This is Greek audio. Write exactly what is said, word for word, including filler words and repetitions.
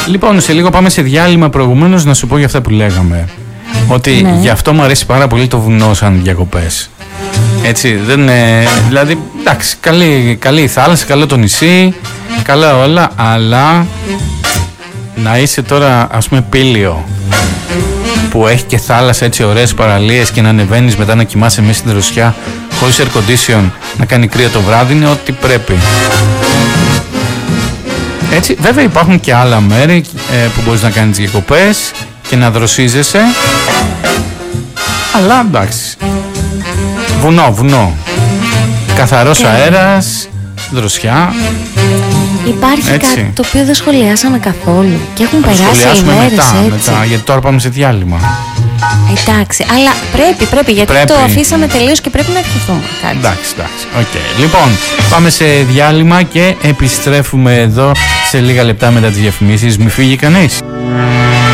Λοιπόν, σε λίγο πάμε σε διάλειμμα. Προηγουμένως να σου πω για αυτά που λέγαμε. Ότι Ναι. γι' αυτό μου αρέσει πάρα πολύ το βουνό σαν διακοπές. Έτσι, δεν είναι. Δηλαδή, εντάξει, καλή, καλή η θάλασσα, καλό το νησί, καλά όλα, αλλά να είσαι τώρα, ας πούμε, Πήλιο, που έχει και θάλασσα, έτσι ωραίες παραλίες, και να ανεβαίνεις μετά να κοιμάσαι μέσα στην δροσιά χωρίς air condition, να κάνει κρύο το βράδυ, είναι ό,τι πρέπει. Έτσι, βέβαια υπάρχουν και άλλα μέρη ε, που μπορείς να κάνεις διακοπές και να δροσίζεσαι, αλλά εντάξει, βουνό, βουνό, καθαρός Και... αέρας, δροσιά. Υπάρχει Έτσι. κάτι το οποίο δεν σχολιάσαμε καθόλου και έχουν Θα το περάσει σχολιάσουμε ημέρες μετά, έτσι. μετά, γιατί τώρα πάμε σε διάλειμμα. Εντάξει, αλλά πρέπει, πρέπει, γιατί Πρέπει. το αφήσαμε τελείως και πρέπει να ευχηθούμε κάτι. Εντάξει, εντάξει, οκ. Okay. Λοιπόν, πάμε σε διάλειμμα και επιστρέφουμε εδώ σε λίγα λεπτά μετά τις διαφημίσεις. Μη φύγει κανείς.